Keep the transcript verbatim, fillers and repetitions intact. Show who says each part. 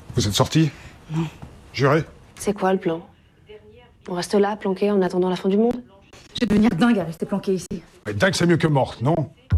Speaker 1: Vous êtes sorti?
Speaker 2: Non.
Speaker 1: Juré?
Speaker 2: C'est quoi le plan? On reste là, planqué, en attendant la fin du monde?
Speaker 3: Je vais devenir dingue à rester planqué ici.
Speaker 1: Mais dingue, c'est mieux que morte, non?